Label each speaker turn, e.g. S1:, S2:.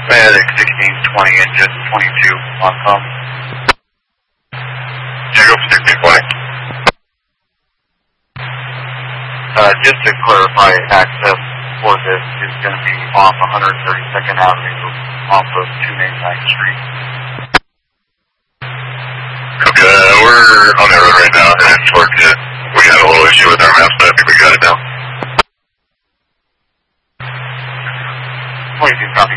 S1: Medic 1620 engine 22 on pump.
S2: Tango 1620.
S1: Just to clarify, access for this is going to be off 132nd Avenue off of 289th Street.
S2: Okay, we're on that road right now, and towards it. We had a little issue with our maps, but I think we got it now.
S1: 22 copy.